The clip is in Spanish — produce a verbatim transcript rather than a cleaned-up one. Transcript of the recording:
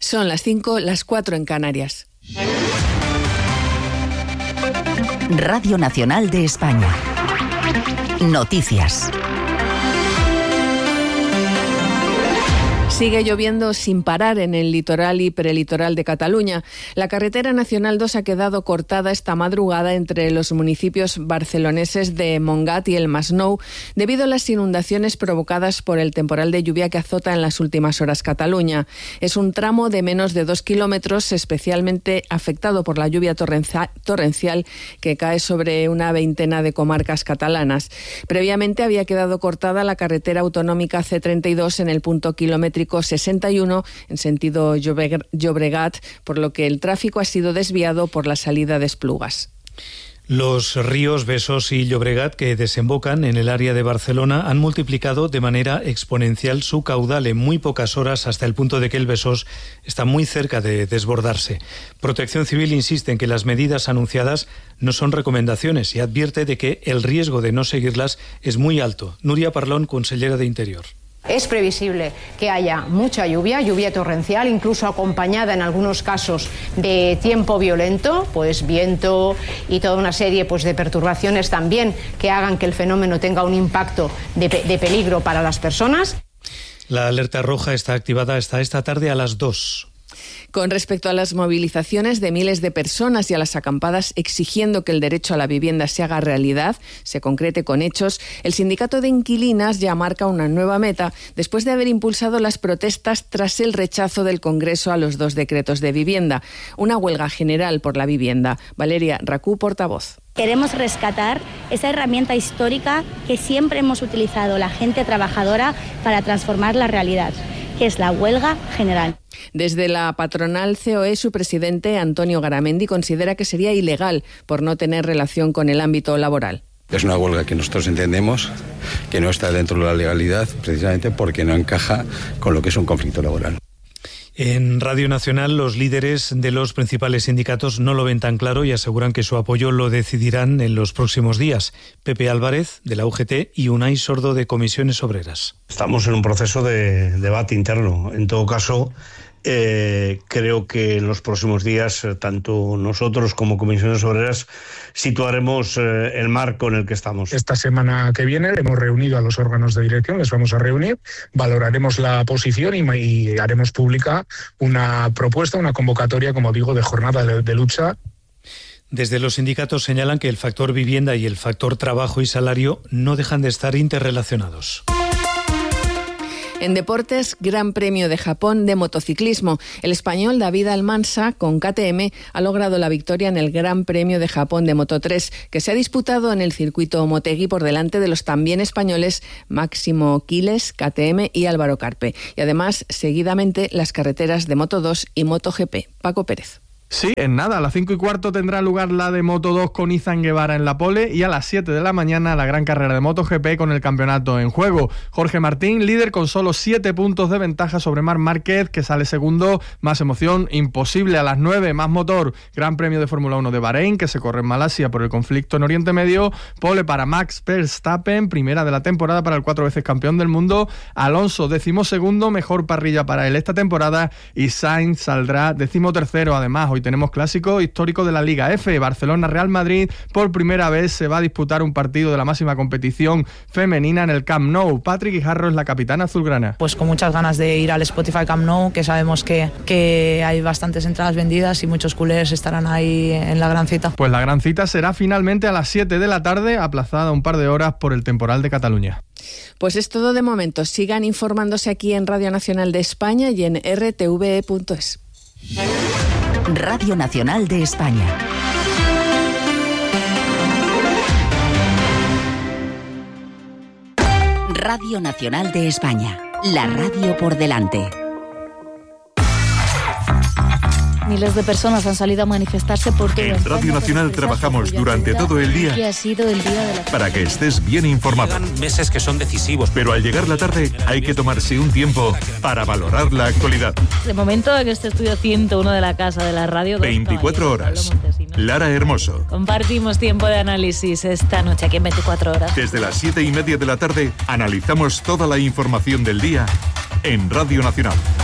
Son las cinco, las cuatro en Canarias. Radio Nacional de España. Noticias. Sigue lloviendo sin parar en el litoral y prelitoral de Cataluña. La carretera nacional dos ha quedado cortada esta madrugada entre los municipios barceloneses de Montgat y el Masnou debido a las inundaciones provocadas por el temporal de lluvia que azota en las últimas horas Cataluña. Es un tramo de menos de dos kilómetros especialmente afectado por la lluvia torrencial que cae sobre una veintena de comarcas catalanas. Previamente había quedado cortada la carretera autonómica C treinta y dos en el punto kilométrico sesenta y uno en sentido Llobregat, por lo que el tráfico ha sido desviado por la salida de Esplugas. Los ríos Besós y Llobregat, que desembocan en el área de Barcelona, han multiplicado de manera exponencial su caudal en muy pocas horas, hasta el punto de que el Besós está muy cerca de desbordarse. Protección Civil insiste en que las medidas anunciadas no son recomendaciones y advierte de que el riesgo de no seguirlas es muy alto. Nuria Parlón, consellera de Interior. Es previsible que haya mucha lluvia, lluvia torrencial, incluso acompañada en algunos casos de tiempo violento, pues viento y toda una serie pues, de perturbaciones también que hagan que el fenómeno tenga un impacto de, de peligro para las personas. La alerta roja está activada hasta esta tarde a las dos. Con respecto a las movilizaciones de miles de personas y a las acampadas exigiendo que el derecho a la vivienda se haga realidad, se concrete con hechos, el sindicato de inquilinas ya marca una nueva meta después de haber impulsado las protestas tras el rechazo del Congreso a los dos decretos de vivienda. Una huelga general por la vivienda. Valeria Racú, portavoz. Queremos rescatar esa herramienta histórica que siempre hemos utilizado la gente trabajadora para transformar la realidad, que es la huelga general. Desde la patronal C O E, su presidente, Antonio Garamendi, considera que sería ilegal por no tener relación con el ámbito laboral. Es una huelga que nosotros entendemos que no está dentro de la legalidad, precisamente porque no encaja con lo que es un conflicto laboral. En Radio Nacional, los líderes de los principales sindicatos no lo ven tan claro y aseguran que su apoyo lo decidirán en los próximos días. Pepe Álvarez, de la U G T, y Unai Sordo, de Comisiones Obreras. Estamos en un proceso de debate interno. En todo caso, eh, creo que en los próximos días, tanto nosotros como Comisiones Obreras, situaremos eh, el marco en el que estamos. Esta semana que viene hemos reunido a los órganos de dirección, les vamos a reunir, valoraremos la posición y, y haremos pública una propuesta, una convocatoria, como digo, de jornada de, de lucha. Desde los sindicatos señalan que el factor vivienda y el factor trabajo y salario no dejan de estar interrelacionados. En deportes, Gran Premio de Japón de motociclismo. El español David Almansa, con K T M, ha logrado la victoria en el Gran Premio de Japón de Moto tres, que se ha disputado en el circuito Motegi por delante de los también españoles Máximo Quiles, K T M y Álvaro Carpe. Y además, seguidamente, las carreteras de Moto dos y MotoGP. Paco Pérez. Sí, en nada, a las cinco y cuarto tendrá lugar la de Moto dos con Izan Guevara en la pole y a las siete de la mañana la gran carrera de MotoGP con el campeonato en juego. Jorge Martín, líder con solo siete puntos de ventaja sobre Marc Márquez, que sale segundo. Más emoción imposible a las nueve, más motor. Gran Premio de Fórmula uno de Bahrein, que se corre en Malasia por el conflicto en Oriente Medio. Pole para Max Verstappen, primera de la temporada para el cuatro veces campeón del mundo. Alonso, decimosegundo, mejor parrilla para él esta temporada. Y Sainz saldrá decimotercero. Además, hoy tenemos clásico histórico de la Liga F, Barcelona-Real Madrid. Por primera vez se va a disputar un partido de la máxima competición femenina en el Camp Nou. Patrick Guijarro es la capitana azulgrana. Pues con muchas ganas de ir al Spotify Camp Nou, que sabemos que, que hay bastantes entradas vendidas y muchos culés estarán ahí en la gran cita. Pues la gran cita será finalmente a las siete de la tarde, aplazada un par de horas por el temporal de Cataluña. Pues es todo de momento. Sigan informándose aquí en Radio Nacional de España y en r t v e punto es. Radio Nacional de España. Radio Nacional de España. La radio por delante. Miles de personas han salido a manifestarse porque... En Radio Nacional trabajamos durante todo el día ha sido el día de la... para que estés bien informado. Quedan meses que son decisivos. Pero al llegar la tarde hay que tomarse un tiempo para valorar la actualidad. De momento en este estudio ciento uno de la Casa de la Radio... veinticuatro horas. Lara Hermoso. Compartimos tiempo de análisis esta noche aquí en veinticuatro horas. Desde las siete y media de la tarde analizamos toda la información del día en Radio Nacional.